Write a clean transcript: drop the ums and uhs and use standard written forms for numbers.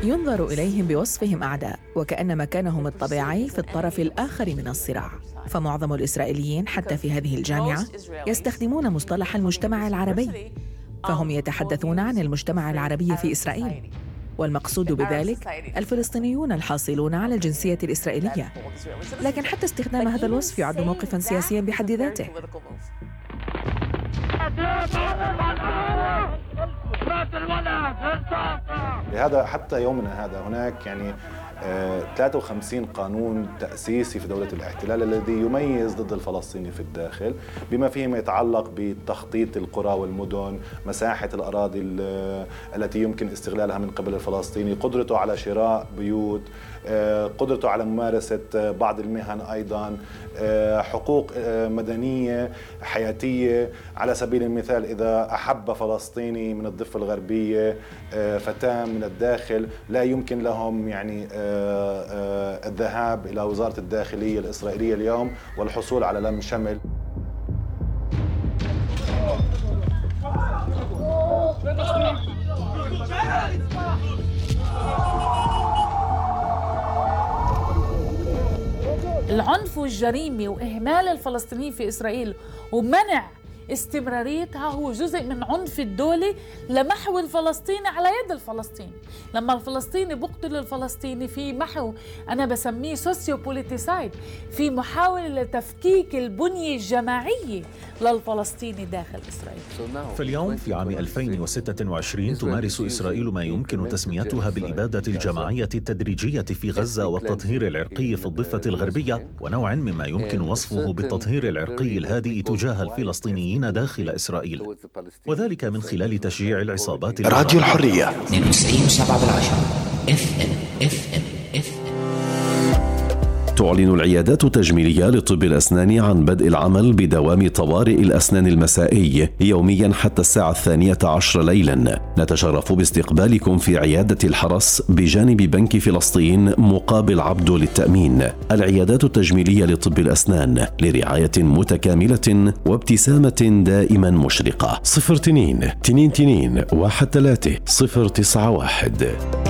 ينظر إليهم بوصفهم أعداء، وكأن مكانهم الطبيعي في الطرف الآخر من الصراع. فمعظم الإسرائيليين حتى في هذه الجامعة يستخدمون مصطلح المجتمع العربي، فهم يتحدثون عن المجتمع العربي في إسرائيل، والمقصود بذلك الفلسطينيون الحاصلون على الجنسية الإسرائيلية. لكن حتى استخدام هذا الوصف يعد موقفاً سياسياً بحد ذاته. لهذا حتى يومنا هذا هناك 53 قانون تأسيسي في دولة الاحتلال الذي يميز ضد الفلسطيني في الداخل، بما فيه ما يتعلق بتخطيط القرى والمدن، مساحة الأراضي التي يمكن استغلالها من قبل الفلسطيني، قدرته على شراء بيوت، قدرته على ممارسة بعض المهن، أيضا حقوق مدنية حياتية. على سبيل المثال إذا أحب فلسطيني من الضفة الغربية فتاة من الداخل، لا يمكن لهم الذهاب إلى وزارة الداخلية الإسرائيلية اليوم والحصول على لم شمل. العنف والجريمة وإهمال الفلسطينيين في إسرائيل ومنع استمراريتها هو جزء من عنف الدولة لمحو الفلسطيني على يد الفلسطيني. لما الفلسطيني بقتل الفلسطيني في محو، أنا بسميه سوسيو بوليتيسايد، في محاولة لتفكيك البنية الجماعية للفلسطيني داخل إسرائيل. فاليوم في عام 2026 تمارس إسرائيل ما يمكن تسميتها بالإبادة الجماعية التدريجية في غزة والتطهير العرقي في الضفة الغربية، ونوع مما يمكن وصفه بالتطهير العرقي الهادئ تجاه الفلسطينيين داخل إسرائيل، وذلك من خلال تشجيع العصابات. راديو الحرية 62.7 FM. تعلن العيادات التجميلية لطب الأسنان عن بدء العمل بدوام طوارئ الأسنان المسائي يوميا حتى الساعة 12 ليلا. نتشرف باستقبالكم في عيادة الحرس بجانب بنك فلسطين مقابل عبده للتأمين. العيادات التجميلية لطب الأسنان لرعاية متكاملة وابتسامة دائما مشرقة. 02 2 2 1 3 091.